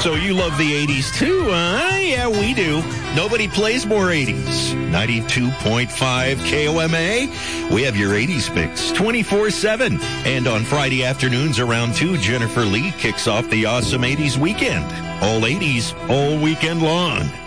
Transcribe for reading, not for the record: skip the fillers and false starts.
So you love the 80s too, huh? Yeah, we do. Nobody plays more 80s. 92.5 KOMA. We have your 80s fix 24/7. And on Friday afternoons around 2, Jennifer Lee kicks off the awesome 80s weekend. All 80s, all weekend long.